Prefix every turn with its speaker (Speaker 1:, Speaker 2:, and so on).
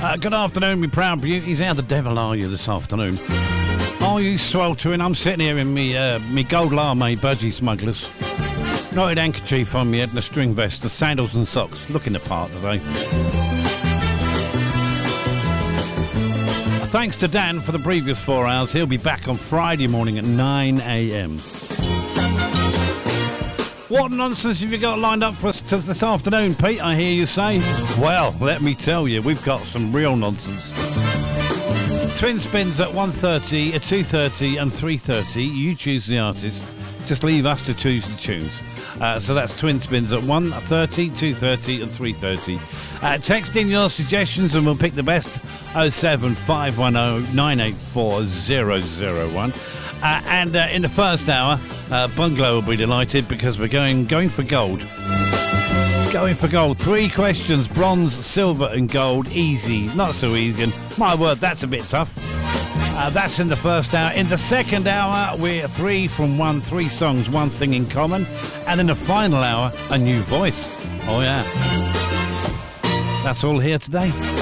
Speaker 1: Good afternoon, me proud beauties. How the devil are you this afternoon? Are you sweltering? I'm sitting here in me gold lame budgie smugglers. Knotted handkerchief on me head and a string vest, the sandals and socks. Looking the part today. Thanks to Dan for the previous 4 hours. He'll be back on Friday morning at 9 a.m. What nonsense have you got lined up for us this afternoon, Pete? I hear you say. Well, let me tell you, we've got some real nonsense. Twin spins at 1:30, at 2:30 and 3:30. You choose the artist. Just leave us to choose the tunes. So that's twin spins at 1:30, 2:30 and 3:30. Text in your suggestions and we'll pick the best. 07510 984 001. And in the first hour, Bungalow will be delighted because we're going for gold. Going for gold. 3 questions, bronze, silver and gold. Easy, not so easy. And my word, that's a bit tough. That's in the first hour. In the second hour, we're 3 from 1, 3 songs, 1 thing in common. And in the final hour, a new voice. Oh yeah. That's all here today.